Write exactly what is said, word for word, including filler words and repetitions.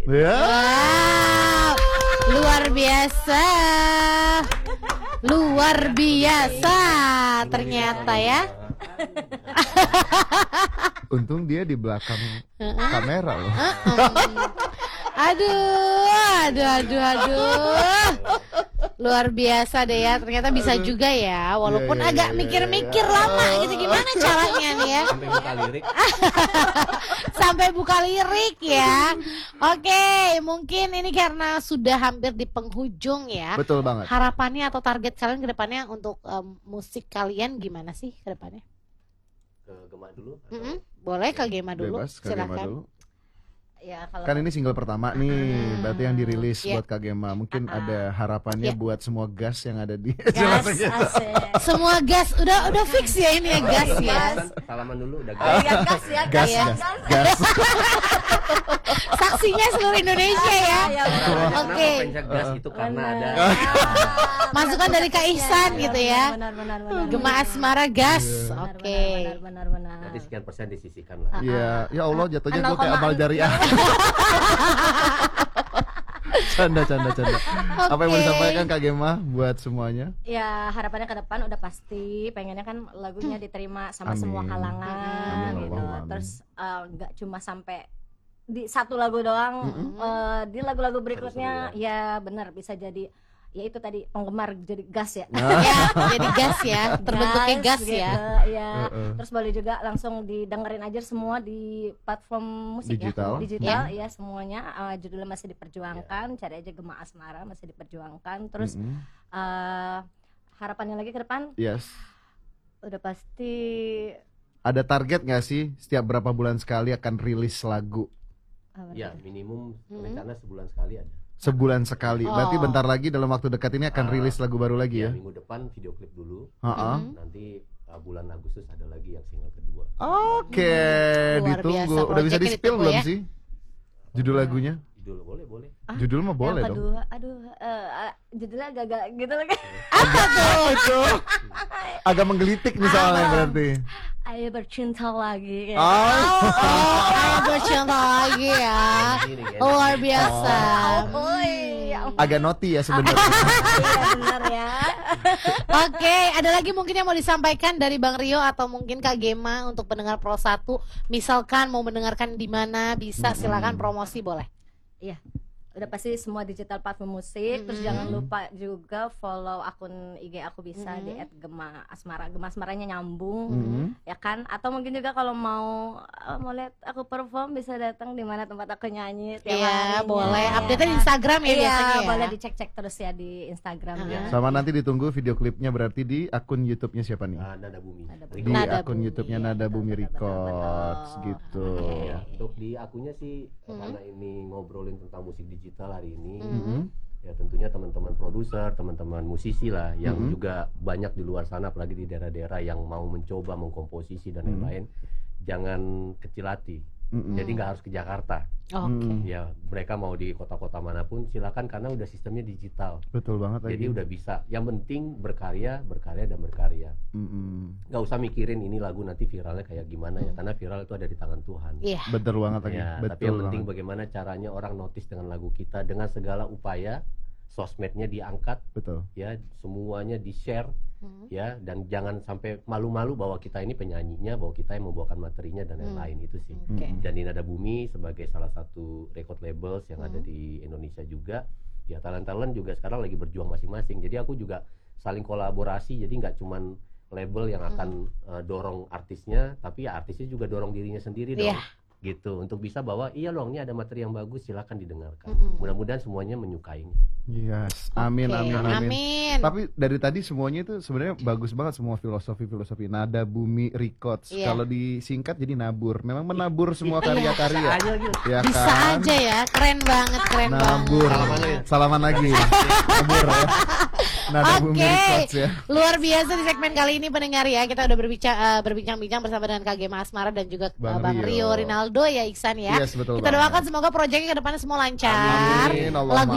gitu. Ya. Wow, luar biasa. Luar biasa ternyata ya. Untung dia di belakang kamera loh. Aduh, aduh, aduh, aduh. Luar biasa deh ya. Ternyata bisa juga ya. Walaupun Iya, iya, agak iya, mikir-mikir iya. lama gitu. Gimana caranya nih ya? Sampai buka lirik. Sampai buka lirik ya. Oke, mungkin ini karena sudah hampir di penghujung ya. Betul banget. Harapannya atau target kalian ke depannya untuk um, musik kalian gimana sih ke depannya? Ke Gema dulu. atau- Mm-mm. Boleh ke Gema dulu, Bebas Kak Gema silakan. dulu. Ya kalau Kan ini single pertama nih, Hmm. berarti yang dirilis Iya. buat Kak Gema. Mungkin Ah. ada harapannya Iya. buat semua gas yang ada di gas Jelasnya. asik. Semua gas udah udah fix ya ini ya gas ya. Salaman- Salaman dulu udah Oh, gas. ya gas ya Gas, Iya. gas, gas. Saksinya seluruh Indonesia ya. Ya, Kenapa Oke. pencet gas itu karena ada Masukan dari Kak Ihsan gitu ya. Benar benar benar. Gema Asmara gas. Benar, Oke. Benar benar benar. nanti sekian persen disisihkan lah. Iya, ya Allah jatuhnya Nol gue kayak koma amal jariah. Canda, canda, canda. Apa yang mau Oke. disampaikan Kak Gema buat semuanya? Ya harapannya ke depan udah pasti pengennya kan lagunya diterima sama Amin. semua kalangan Amin, gitu. Allahumma amin. Terus eh, nggak cuma sampai di satu lagu doang, eh, di lagu-lagu berikutnya ya benar bisa jadi ya itu tadi penggemar jadi gas ya. Ya, jadi gas ya. Terbentuknya gas gitu, ya. ya. Heeh. Terus boleh juga langsung didengerin aja semua di platform musik Digital. ya, digital ya semuanya. Eh, judulnya masih diperjuangkan, cari aja Gema Asmara masih diperjuangkan. Terus Mm-mm. eh, harapannya lagi ke depan Yes. udah pasti Ada target nggak sih setiap berapa bulan sekali akan rilis lagu? apa Ya tuh? minimum Hmm. rencana sebulan sekali ada. Sebulan sekali. Berarti Oh. bentar lagi dalam waktu dekat ini akan Ah, rilis lagu baru lagi Ya ya? minggu depan video klip dulu. Heeh. Mhm. Nanti uh, bulan Agustus ada lagi yang single kedua. Oke, Luar ditunggu. biasa, Udah bisa projectnya di-spill ditunggu belum ya. sih? Judul lagunya? Judul boleh boleh. Judul mah boleh yang dong. kedua aduh eh, eh, judulnya agak-agak gitu lagi. Oh, itu agak menggelitik nih soalnya berarti. Ayo bercinta lagi. Oh, Oh, bercinta lagi ya. Ini kan. Luar biasa. Oi, ya ampun. agak noti ya sebenarnya. Iya benar ya. Oke, ada lagi mungkin yang mau disampaikan dari Bang Rio atau mungkin Kak Gema untuk pendengar Pro satu. Misalkan mau mendengarkan di mana bisa silakan promosi boleh. Iya. Udah pasti semua digital platform musik. Terus Mhm. jangan lupa juga follow akun I G aku bisa Mhm. di et gema asmara. Gema asmaranya nyambung. Mhm. Ya kan? Atau mungkin juga kalau mau eh, mau lihat aku perform bisa datang di mana tempat aku nyanyi tiap Iya, harinya. boleh. Ya. Update di Instagram ya Iya, biasanya ya. boleh dicek-cek terus ya di Instagram Ah. ya. Sama nanti ditunggu video klipnya berarti di akun YouTube-nya siapa nih? Uh, Nada Bumi. Nada Di Bumi. Nada akun Bumi, YouTube-nya iya, Nada betul, Bumi betul, betul, Records betul. gitu. Ya, untuk di akunnya sih Mhm. karena ini ngobrolin tentang musik digital hari ini, Mhm. ya tentunya teman-teman produser, teman-teman musisi lah yang Mhm. juga banyak di luar sana, apalagi di daerah-daerah yang mau mencoba mengkomposisi dan Mhm. lain-lain, jangan kecil hati. Mhm. Jadi nggak harus ke Jakarta. Oke. Hmm. Ya mereka mau di kota-kota manapun silakan karena udah sistemnya digital. Betul banget lagi. Jadi udah bisa. Yang penting berkarya, berkarya dan berkarya. Mhm. Nggak usah mikirin ini lagu nanti viralnya kayak gimana ya, karena viral itu ada di tangan Tuhan. Iya. Betul banget lagi. Ya, Betul tapi yang penting banget. bagaimana caranya orang notice dengan lagu kita dengan segala upaya, sosmednya diangkat, Betul. ya semuanya di share, Hmm. ya dan jangan sampai malu-malu bahwa kita ini penyanyinya, bahwa kita yang membawakan materinya dan Hmm. lain-lain itu sih. Oke. Mhm. Dan di Nada Bumi sebagai salah satu record labels yang ada Hmm. di Indonesia juga, ya talent-talent juga sekarang lagi berjuang masing-masing. Jadi aku juga saling kolaborasi, jadi nggak cuman label yang akan uh, dorong artisnya, tapi ya artisnya juga dorong dirinya sendiri dong. Iya. Gitu untuk bisa bahwa iya loh ini ada materi yang bagus, silakan didengarkan. Mm-mm. Mudah-mudahan semuanya menyukainya. Yes. Amin, Oke. amin, amin. Amin. Tapi dari tadi semuanya itu sebenarnya bagus banget semua filosofi-filosofi Nada Bumi Records. Iya. Kalau disingkat jadi nabur. Memang menabur semua Iya. karya-karya. Aja gitu. Ya Bisa kan? aja ya, keren banget, keren Nabur. banget. Salaman lagi. Nabur ya. Nada Bumi Oke. Records ya. Luar biasa di segmen kali ini pendengar ya. Kita udah berbicara eh, berbincang-bincang bersama dengan Kak Gema Asmara dan juga eh, Bang Bang Rio. Rio Rinaldo ya Iksan ya. Yes, betul Kita banget. doakan semoga proyeknya ke depannya semua lancar. Amin, Allahumma Lagu